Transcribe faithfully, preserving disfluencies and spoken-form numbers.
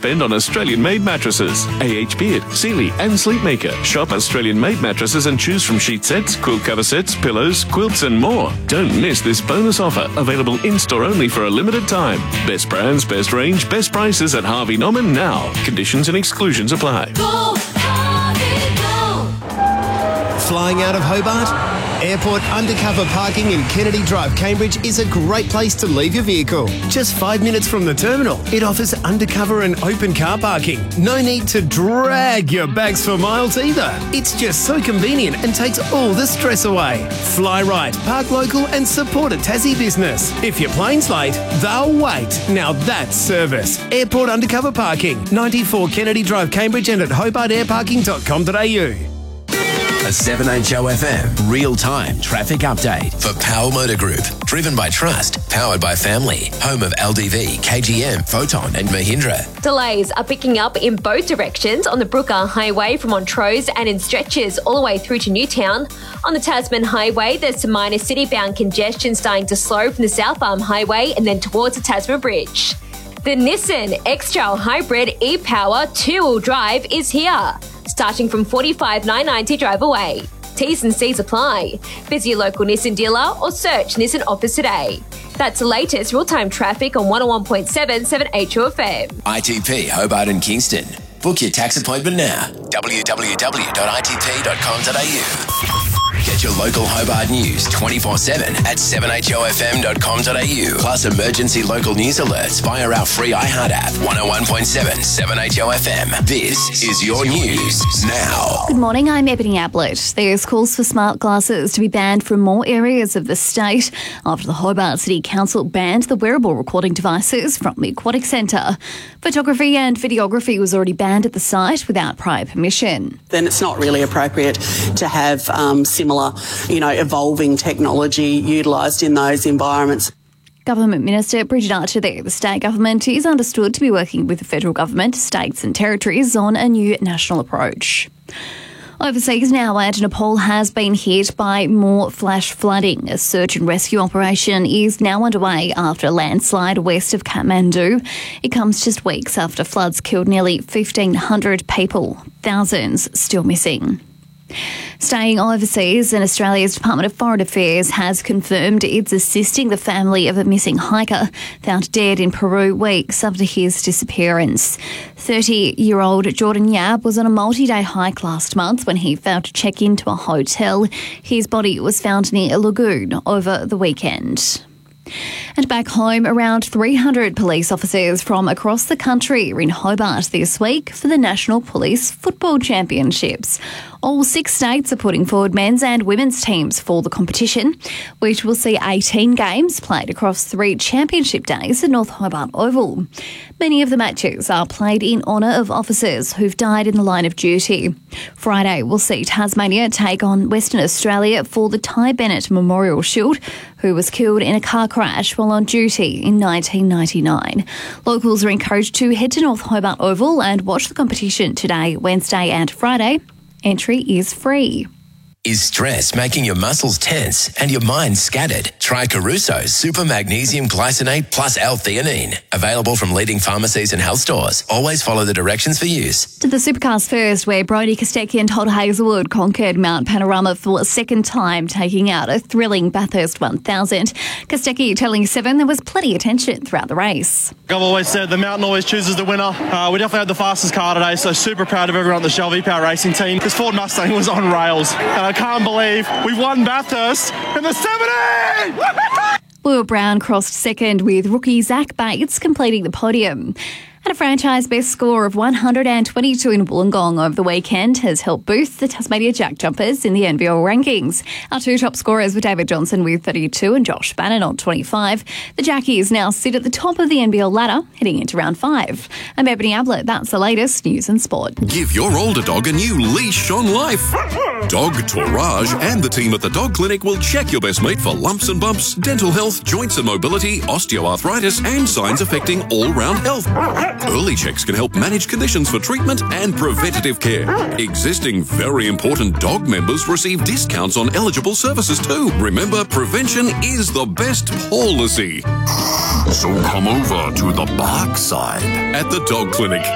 spend on Australian-made mattresses. A H Beard, Sealy and Sleepmaker. Shop Australian-made mattresses and choose from sheet sets, quilt cover sets, pillows, quilts and more. Don't miss this bonus offer, available in-store only for a limited time. Best brands, best range, best prices at Harvey Norman now. Conditions and exclusions apply. Go, Harvey, go. Flying out of Hobart? Airport undercover parking in Kennedy Drive, Cambridge is a great place to leave your vehicle. Just five minutes from the terminal, it offers undercover and open car parking. No need to drag your bags for miles either. It's just so convenient and takes all the stress away. Fly right, park local and support a Tassie business. If your plane's late, they'll wait. Now that's service. Airport undercover parking, ninety-four Kennedy Drive, Cambridge and at hobart air parking dot com dot a u. A seven H O F M real-time traffic update for Power Motor Group. Driven by trust, powered by family. Home of L D V, K G M, Photon and Mahindra. Delays are picking up in both directions on the Brooker Highway from Montrose and in stretches all the way through to Newtown. On the Tasman Highway, there's some minor city-bound congestion starting to slow from the South Arm Highway and then towards the Tasman Bridge. The Nissan X-Trail Hybrid e-Power two-wheel drive is here, starting from forty-five thousand nine hundred ninety drive away. T's and C's apply. Visit your local Nissan dealer or search Nissan offers today. That's the latest real-time traffic on one oh one point seven seven H O F M. I T P Hobart and Kingston. Book your tax appointment now. w w w dot i t p dot com dot a u. Get your local Hobart news twenty-four seven at seven h o f m dot com dot a u. Plus emergency local news alerts via our free iHeart app. one oh one point seven, seven H O F M. This is your news now. Good morning, I'm Ebony Ablett. There's calls for smart glasses to be banned from more areas of the state after the Hobart City Council banned the wearable recording devices from the Aquatic Centre. Photography and videography was already banned at the site without prior permission. Then it's not really appropriate to have um, similar, you know, evolving technology utilised in those environments. Government Minister Bridget Archer there. The state government is understood to be working with the federal government, states and territories on a new national approach. Overseas now, and Nepal has been hit by more flash flooding. A search and rescue operation is now underway after a landslide west of Kathmandu. It comes just weeks after floods killed nearly fifteen hundred people, thousands still missing. Staying overseas, and Australia's Department of Foreign Affairs has confirmed it's assisting the family of a missing hiker found dead in Peru weeks after his disappearance. thirty-year-old Jordan Yap was on a multi-day hike last month when he failed to check into a hotel. His body was found near a lagoon over the weekend. And back home, around three hundred police officers from across the country are in Hobart this week for the National Police Football Championships. All six states are putting forward men's and women's teams for the competition, which will see eighteen games played across three championship days at North Hobart Oval. Many of the matches are played in honour of officers who've died in the line of duty. Friday will see Tasmania take on Western Australia for the Ty Bennett Memorial Shield, who was killed in a car crash while on duty in nineteen ninety-nine. Locals are encouraged to head to North Hobart Oval and watch the competition today, Wednesday and Friday. Entry is free. Is stress making your muscles tense and your mind scattered? Try Caruso's Super Magnesium Glycinate plus L-theanine. Available from leading pharmacies and health stores. Always follow the directions for use. To the Supercars first, where Brodie Kostecki and Todd Hazelwood conquered Mount Panorama for a second time, taking out a thrilling Bathurst one thousand. Kostecki telling Seven there was plenty of tension throughout the race. I've always said the mountain always chooses the winner. Uh, we definitely had the fastest car today, so super proud of everyone on the Shell V-Power Racing team. This Ford Mustang was on rails, and I can't believe we've won Bathurst in the seventy! Will Brown crossed second with rookie Zach Bates completing the podium. And a franchise best score of one hundred twenty-two in Wollongong over the weekend has helped boost the Tasmania Jack Jumpers in the N B L rankings. Our two top scorers were David Johnson with thirty-two and Josh Bannon on twenty-five. The Jackies now sit at the top of the N B L ladder, heading into round five. I'm Ebony Ablett. That's the latest news and sport. Give your older dog a new leash on life. Dog Tourage and the team at the Dog Clinic will check your best mate for lumps and bumps, dental health, joints and mobility, osteoarthritis and signs affecting all-round health. Early checks can help manage conditions for treatment and preventative care. Existing very important dog members receive discounts on eligible services too. Remember, prevention is the best policy. So come over to the bark side at the Dog Clinic.